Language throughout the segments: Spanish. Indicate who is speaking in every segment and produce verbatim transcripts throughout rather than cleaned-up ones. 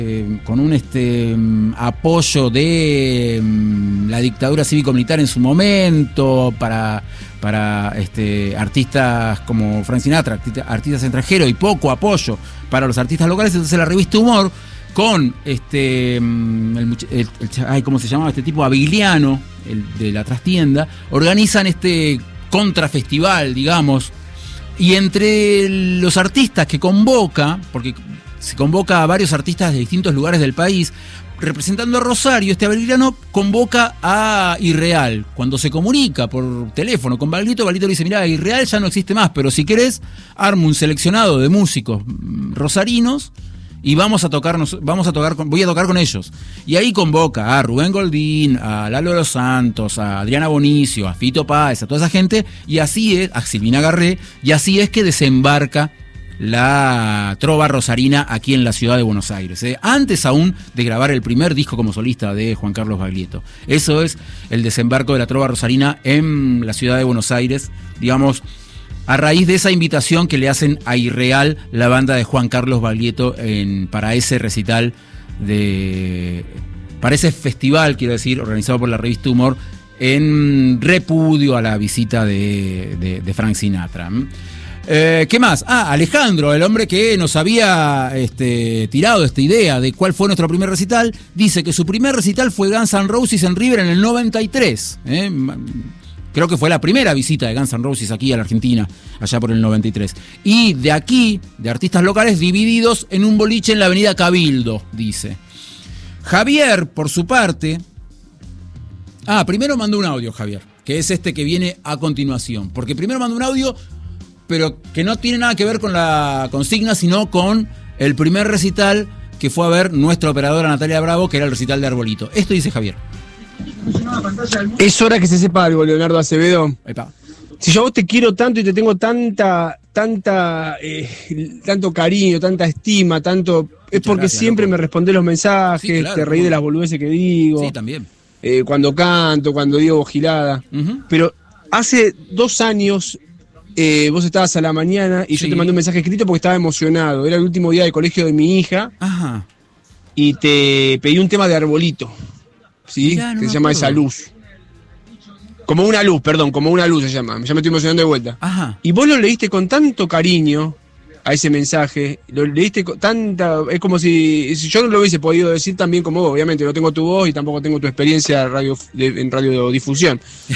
Speaker 1: eh, con un este apoyo de um, la dictadura cívico-militar en su momento para, para este, artistas como Frank Sinatra, artistas, artistas extranjeros, y poco apoyo para los artistas locales. Entonces la revista Humor, con este el, el, el, ay, ¿cómo se llamaba este tipo? Avigliano, el de la trastienda, organizan este contrafestival, digamos, y entre los artistas que convoca, porque se convoca a varios artistas de distintos lugares del país, representando a Rosario, este Baglietto convoca a Irreal. Cuando se comunica por teléfono con Baglietto, Baglietto le dice: mirá, Irreal ya no existe más, pero si querés, armo un seleccionado de músicos rosarinos y vamos a tocarnos, vamos a tocar con, voy a tocar con ellos. Y ahí convoca a Rubén Goldín, a Lalo Los Santos, a Adriana Bonicio, a Fito Páez, a toda esa gente, y así es, a Silvina Garré, y así es que desembarca la trova rosarina aquí en la ciudad de Buenos Aires, ¿eh? Antes aún de grabar el primer disco como solista de Juan Carlos Baglietto. Eso es el desembarco de la trova rosarina en la ciudad de Buenos Aires, digamos, a raíz de esa invitación que le hacen a Irreal, la banda de Juan Carlos Baglietto, en, para ese recital, de para ese festival, quiero decir, organizado por la revista Humor, en repudio a la visita de, de, de Frank Sinatra. Eh, ¿Qué más? Ah, Alejandro, el hombre que nos había este, tirado esta idea de cuál fue nuestro primer recital, dice que su primer recital fue Guns N' Roses en River en el noventa y tres. ¿eh? Creo que fue la primera visita de Guns N' Roses aquí a la Argentina, allá por el noventa y tres. Y de aquí, de artistas locales, divididos en un boliche en la avenida Cabildo, dice. Javier, por su parte... Ah, primero mandó un audio, Javier, que es este que viene a continuación. Porque primero mandó un audio, pero que no tiene nada que ver con la consigna, sino con el primer recital que fue a ver nuestra operadora Natalia Bravo, que era el recital de Arbolito. Esto dice Javier.
Speaker 2: Es hora que se sepa algo, Leonardo Acevedo.
Speaker 1: Epa.
Speaker 2: Si yo a vos te quiero tanto y te tengo tanta, tanta, eh, tanto cariño, tanta estima, tanto... Muchas es porque gracias, siempre loco. Me respondés los mensajes, sí, claro, te reí de las boludeces que digo.
Speaker 1: Sí, también.
Speaker 2: Eh, cuando canto, cuando digo gilada. Uh-huh. Pero hace dos años... Eh, vos estabas a la mañana y sí. Yo te mandé un mensaje escrito porque estaba emocionado. Era el último día de colegio de mi hija. Ajá. Y te pedí un tema de Arbolito, ¿sí? Mirá, no que se llama acuerdo. Esa luz. Como una luz, perdón, como una luz se llama. Ya me estoy emocionando de vuelta. Ajá. Y vos lo leíste con tanto cariño a ese mensaje. Lo leíste con tanta... Es como si, si yo no lo hubiese podido decir tan bien como vos. Obviamente no tengo tu voz y tampoco tengo tu experiencia radio, de, en radiodifusión.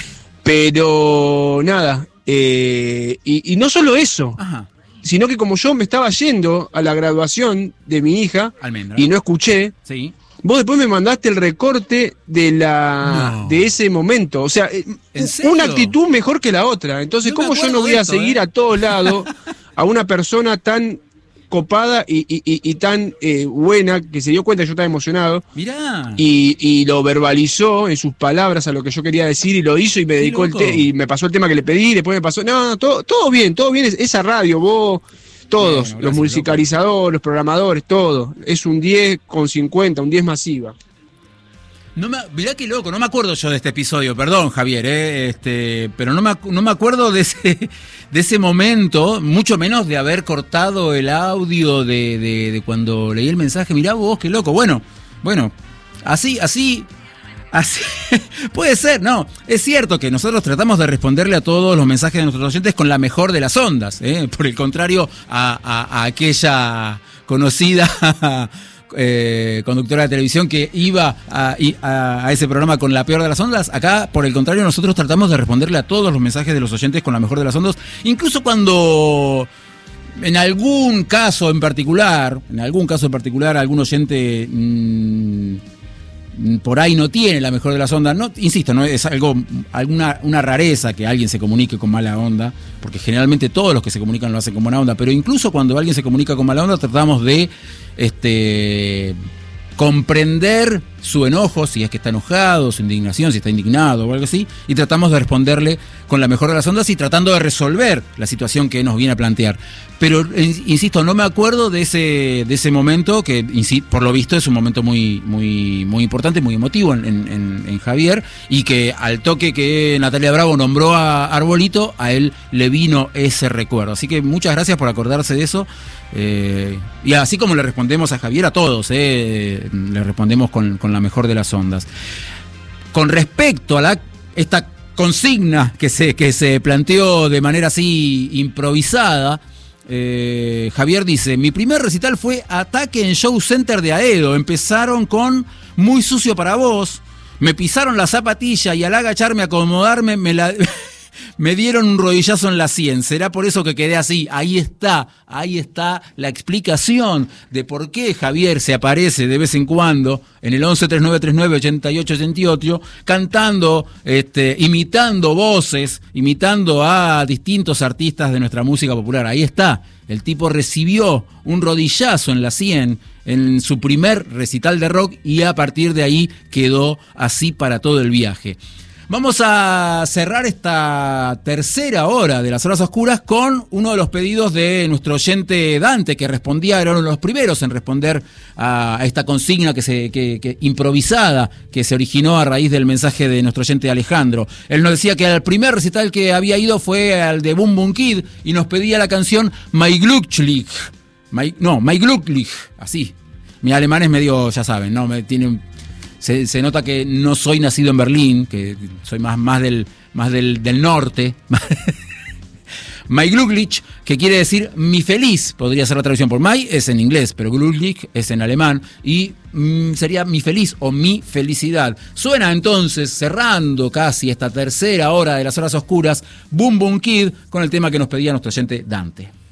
Speaker 2: Pero nada... Eh, y, y no solo eso, ajá. Sino que como yo me estaba yendo a la graduación de mi hija Almendra. Y no escuché, sí. Vos después me mandaste el recorte de la no. de ese momento. O sea, una actitud mejor que la otra. Entonces, no ¿cómo yo no voy a esto, seguir eh? A todos lados a una persona tan copada y, y, y, y tan eh, buena, que se dio cuenta que yo estaba emocionado? Mirá. Y, y lo verbalizó en sus palabras a lo que yo quería decir y lo hizo y me dedicó el te- y me pasó el tema que le pedí, después me pasó, no, no, todo, todo bien, todo bien, esa radio, vos, todos, bueno, gracias, los musicalizadores, loco. Los programadores, todo, es un diez con cincuenta, un diez masiva.
Speaker 1: No me, mirá qué loco, no me acuerdo yo de este episodio, perdón Javier, eh, este, pero no me, no me acuerdo de ese, de ese momento, mucho menos de haber cortado el audio de, de, de cuando leí el mensaje. Mirá vos, qué loco. Bueno, bueno, así, así, así, puede ser, no, es cierto que nosotros tratamos de responderle a todos los mensajes de nuestros oyentes con la mejor de las ondas, eh, por el contrario a, a, a aquella conocida... Eh, conductora de televisión que iba a, a, a ese programa con la peor de las ondas. Acá, por el contrario, nosotros tratamos de responderle a todos los mensajes de los oyentes con la mejor de las ondas, incluso cuando en algún caso en particular, en algún caso en particular, algún oyente mmm, por ahí no tiene la mejor de las ondas. No, insisto, no es algo, alguna una rareza que alguien se comunique con mala onda, porque generalmente todos los que se comunican lo hacen con buena onda, pero incluso cuando alguien se comunica con mala onda tratamos de este comprender su enojo, si es que está enojado, su indignación, si está indignado o algo así, y tratamos de responderle con la mejor de las ondas y tratando de resolver la situación que nos viene a plantear. Pero, insisto, no me acuerdo de ese, de ese momento, que por lo visto es un momento muy, muy, muy importante, muy emotivo en, en, en Javier, y que al toque que Natalia Bravo nombró a Arbolito, a él le vino ese recuerdo. Así que muchas gracias por acordarse de eso. Eh, y así como le respondemos a Javier, a todos, eh, le respondemos con, con la mejor de las ondas. Con respecto a la, esta consigna que se, que se planteó de manera así improvisada, Eh, Javier dice: mi primer recital fue Ataque en Show Center de Aedo. Empezaron con Muy sucio para vos, me pisaron la zapatilla y al agacharme a acomodarme me la... me dieron un rodillazo en la sien. Será por eso que quedé así. Ahí está, ahí está la explicación de por qué Javier se aparece de vez en cuando en el once treinta y nueve treinta y nueve ochenta y ocho ochenta y ocho, cantando, este, imitando voces, imitando a distintos artistas de nuestra música popular. Ahí está. El tipo recibió un rodillazo en la sien en su primer recital de rock y a partir de ahí quedó así para todo el viaje. Vamos a cerrar esta tercera hora de las horas oscuras con uno de los pedidos de nuestro oyente Dante, que respondía, era uno de los primeros en responder a esta consigna que se que, que improvisada que se originó a raíz del mensaje de nuestro oyente Alejandro. Él nos decía que el primer recital que había ido fue al de Boom Boom Kid y nos pedía la canción My Glücklich. My, no, My Glücklich, así. Mi alemán es medio, ya saben, ¿no? Me tiene un... Se, se nota que no soy nacido en Berlín, que soy más, más, del, más del, del norte. My Glücklich, que quiere decir mi feliz, podría ser la traducción, por my es en inglés, pero Glücklich es en alemán, y mm, sería mi feliz o mi felicidad. Suena entonces, cerrando casi esta tercera hora de las horas oscuras, Boom Boom Kid, con el tema que nos pedía nuestro oyente Dante.